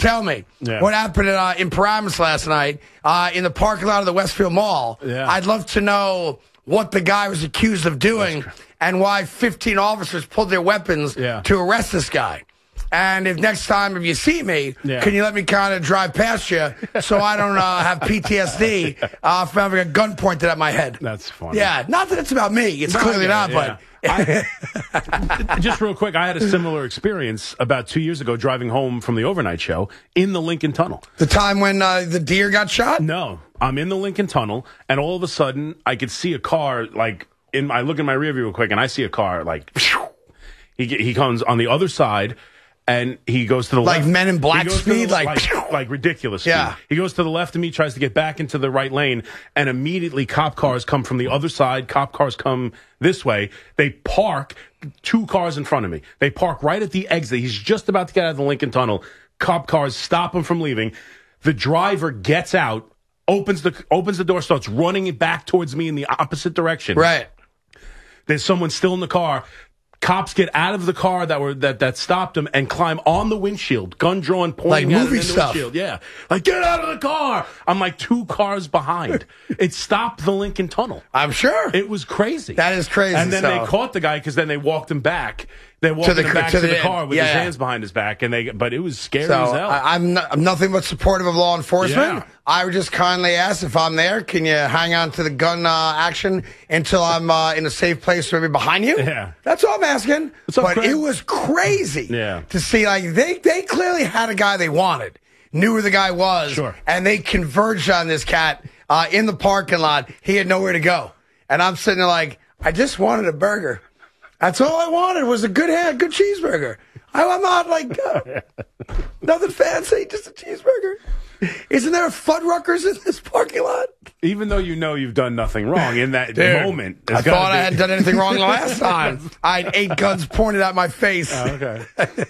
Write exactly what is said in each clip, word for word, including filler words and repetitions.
tell me Yeah. what happened uh, in Paramus last night uh, in the parking lot of the Westfield Mall. Yeah. I'd love to know what the guy was accused of doing and why fifteen officers pulled their weapons Yeah. to arrest this guy. And if next time if you see me, Yeah. can you let me kind of drive past you so I don't uh, have P T S D uh, from having a gun pointed at my head? That's funny. Yeah, not that it's about me. It's No, clearly yeah, not, yeah. but... I, just real quick, I had a similar experience about two years ago driving home from the overnight show in the Lincoln Tunnel. The time when uh, the deer got shot? No, I'm in the Lincoln Tunnel, and all of a sudden, I could see a car, like, in. I look in my rear view real quick, and I see a car, like, he he comes on the other side, and he goes to the Like left. Men in Black He goes to speed? the- Like, like, like ridiculous speed. Yeah. He goes to the left of me, tries to get back into the right lane, and immediately cop cars come from the other side. Cop cars come this way. They park two cars in front of me. They park right at the exit. He's just about to get out of the Lincoln Tunnel. Cop cars stop him from leaving. The driver gets out, opens the opens the door, starts running it back towards me in the opposite direction. Right. There's someone still in the car. Cops get out of the car that were that, that stopped him and climb on the windshield, gun drawn, pointing Like at movie him in the stuff. windshield. Yeah, like get out of the car. I'm like two cars behind. It stopped the Lincoln Tunnel. I'm sure. It was crazy. That is crazy. And then so. they caught the guy because then they walked him back. They walked the- him back to to, the- the car with yeah, his yeah. hands behind his back, and they. But it was scary So as hell. I, I'm, no, I'm nothing but supportive of law enforcement. Yeah. I would just kindly ask if I'm there, can you hang on to the gun uh, action until I'm uh, in a safe place, maybe behind you? Yeah. That's all I'm asking. What's up, but Craig? it was crazy Yeah. to see, like, they, they clearly had a guy they wanted, knew who the guy was, Sure. and they converged on this cat uh, in the parking lot. He had nowhere to go. And I'm sitting there like, I just wanted a burger. That's all I wanted was a good hand, good cheeseburger. I, I'm not like, uh, nothing fancy, just a cheeseburger. Isn't there a Fuddruckers in this parking lot? Even though you know you've done nothing wrong in that Dude, moment, I there's gotta thought I be- hadn't done anything wrong the last time. I had eight guns pointed at my face. Oh, okay.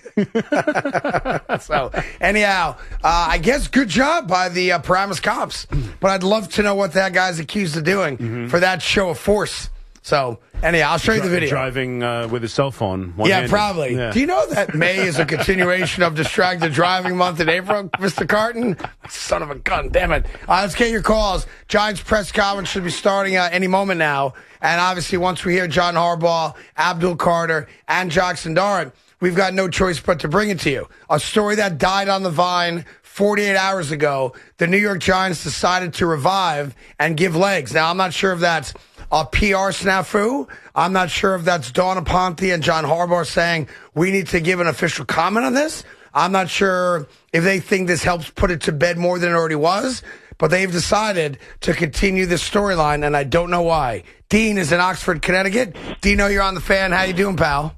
So, anyhow, uh, I guess good job by the uh, Paramus cops. But I'd love to know what that guy's accused of doing Mm-hmm. for that show of force. So, anyhow, I'll show you the video. Driving uh, with his cell phone. Yeah, one-handed. probably. Yeah. Do you know that May is a continuation of Distracted Driving Month in April, Mister Carton? Son of a gun, damn it. Uh, let's get your calls. Giants press conference should be starting uh, any moment now. And obviously, once we hear John Harbaugh, Abdul Carter, and Jackson Dart, we've got no choice but to bring it to you. A story that died on the vine forty-eight hours ago. The New York Giants decided to revive and give legs. Now, I'm not sure if that's a P R snafu. I'm not sure if that's Dawn Aponte and John Harbaugh saying we need to give an official comment on this. I'm not sure if they think this helps put it to bed more than it already was, but they've decided to continue this storyline, and I don't know why. Dean is in Oxford, Connecticut. Dino, you're on the fan. How you doing, pal?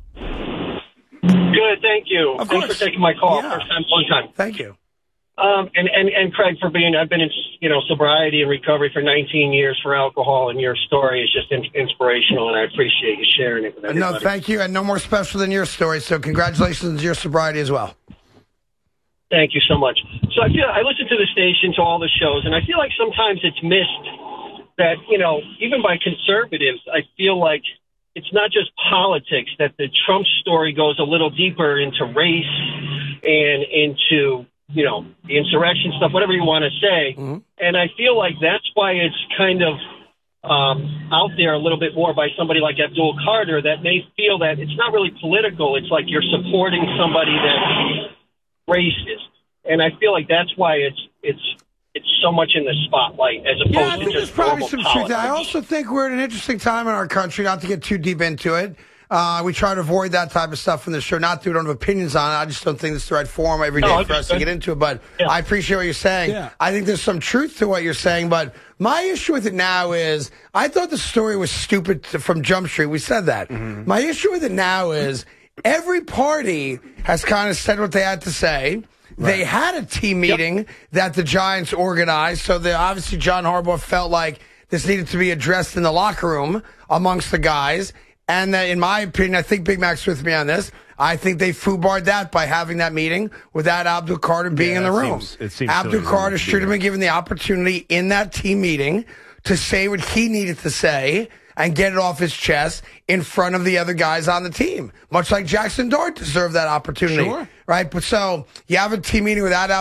Good, thank you. Of Thanks course. for taking my call. Yeah. First time, long time. Thank you. Um, and, and, and Craig, for being, I've been in, you know, sobriety and recovery for nineteen years for alcohol, and your story is just in, inspirational, and I appreciate you sharing it with everybody. No, thank you, and no more special than your story, so congratulations on your sobriety as well. Thank you so much. So I feel I listen to the station, to all the shows, and I feel like sometimes it's missed that, you know, even by conservatives, I feel like it's not just politics, that the Trump story goes a little deeper into race and into, you know, the insurrection stuff, whatever you want to say. Mm-hmm. And I feel like that's why it's kind of um, out there a little bit more by somebody like Abdul Carter that may feel that it's not really political. It's like you're supporting somebody that's racist. And I feel like that's why it's it's it's so much in the spotlight as opposed Yeah, I to think there's just probably normal some truth. politics. I also think we're at an interesting time in our country, not to get too deep into it. Uh, we try to avoid that type of stuff in the show. Not that we don't have opinions on it. I just don't think it's the right forum every day No, for us to understood. get into it. But Yeah. I appreciate what you're saying. Yeah. I think there's some truth to what you're saying. But my issue with it now is I thought the story was stupid to, from Jump Street. We said that. Mm-hmm. My issue with it now is every party has kind of said what they had to say. They had a team meeting yep. that the Giants organized. So they, obviously John Harbaugh felt like this needed to be addressed in the locker room amongst the guys. And that, in my opinion, I think Big Mac's with me on this. I think they foobarred that by having that meeting without Abdul Carter being Yeah, in the it room. seems- it seems Abdul silly Carter to do should have that. been given the opportunity in that team meeting to say what he needed to say and get it off his chest in front of the other guys on the team. Much like Jackson Dart deserved that opportunity. Sure. Right? But so you have a team meeting without